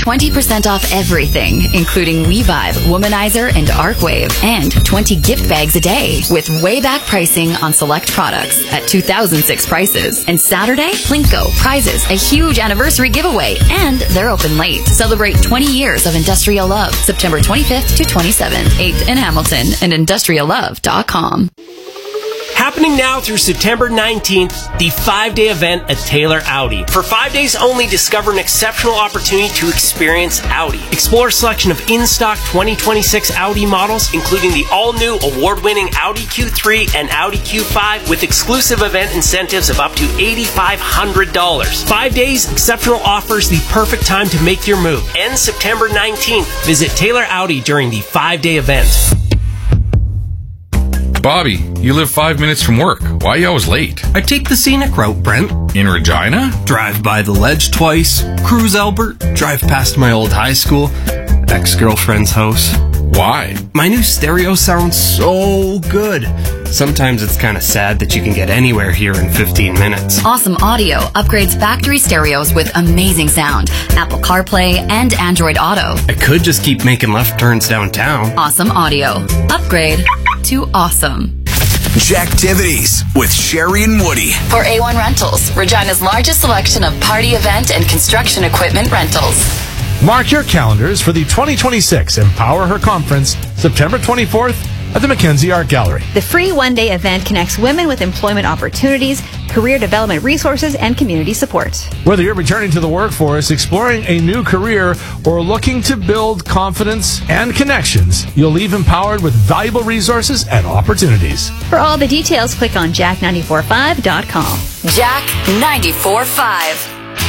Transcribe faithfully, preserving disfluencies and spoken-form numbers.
twenty percent off everything, including WeVibe, Womanizer, and Arcwave, and twenty gift bags a day with way back pricing on select products at two thousand six prices. And Saturday, Plinko, prizes, a huge anniversary giveaway, and they're open late. Celebrate twenty years of industrial love, September twenty-fifth to twenty-seventh, eighth in Hamilton, and industrial love dot com. Happening now through September nineteenth, the five-day event at Taylor Audi. For five days only, discover an exceptional opportunity to experience Audi. Explore a selection of in-stock twenty twenty-six Audi models, including the all-new award-winning Audi Q three and Audi Q five, with exclusive event incentives of up to eight thousand five hundred dollars. Five days, exceptional offers, the perfect time to make your move. Ends September nineteenth. Visit Taylor Audi during the five-day event. Bobby, you live five minutes from work. Why are you always late? I take the scenic route, Brent. In Regina? Drive by the ledge twice, cruise Albert, drive past my old high school, ex-girlfriend's house. Why? My new stereo sounds so good. Sometimes it's kind of sad that you can get anywhere here in fifteen minutes. Awesome Audio upgrades factory stereos with amazing sound, Apple CarPlay, and Android Auto. I could just keep making left turns downtown. Awesome Audio. Upgrade to awesome. Jacktivities with Sherry and Woody. For A one Rentals, Regina's largest selection of party event and construction equipment rentals. Mark your calendars for the twenty twenty-six Empower Her Conference, September twenty-fourth at the Mackenzie Art Gallery. The free one-day event connects women with employment opportunities, career development resources, and community support. Whether you're returning to the workforce, exploring a new career, or looking to build confidence and connections, you'll leave empowered with valuable resources and opportunities. For all the details, click on jack nine four five dot com. Jack ninety-four point five.